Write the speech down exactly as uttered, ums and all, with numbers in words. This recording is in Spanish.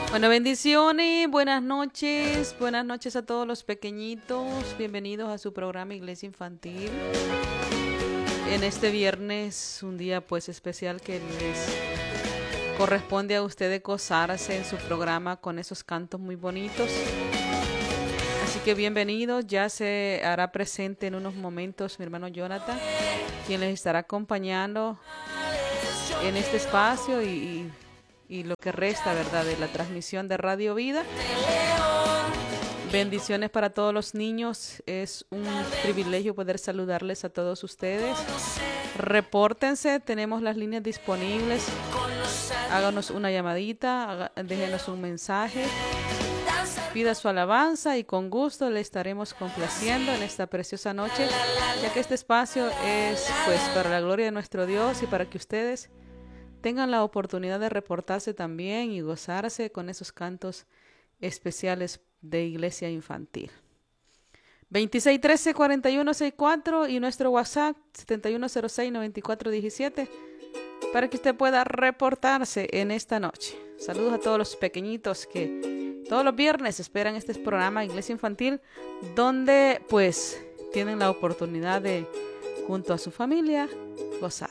Bueno, bendiciones, buenas noches, buenas noches a todos los pequeñitos, bienvenidos a su programa Iglesia Infantil. En este viernes, un día pues especial que les corresponde a ustedes gozarse en su programa con esos cantos muy bonitos. Así que bienvenidos, ya se hará presente en unos momentos mi hermano Jonathan, quien les estará acompañando en este espacio y... y y lo que resta, ¿verdad?, de la transmisión de Radio Vida. Bendiciones para todos los niños. Es un privilegio poder saludarles a todos ustedes. Repórtense, tenemos las líneas disponibles. Háganos una llamadita, haga, déjenos un mensaje. Pida su alabanza y con gusto le estaremos complaciendo en esta preciosa noche, ya que este espacio es pues para la gloria de nuestro Dios y para que ustedes tengan la oportunidad de reportarse también y gozarse con esos cantos especiales de Iglesia Infantil. veintiséis trece cuarenta y uno sesenta y cuatro y nuestro WhatsApp setenta y uno cero seis noventa y cuatro diecisiete para que usted pueda reportarse en esta noche. Saludos a todos los pequeñitos que todos los viernes esperan este programa Iglesia Infantil, donde pues tienen la oportunidad de, junto a su familia, gozar.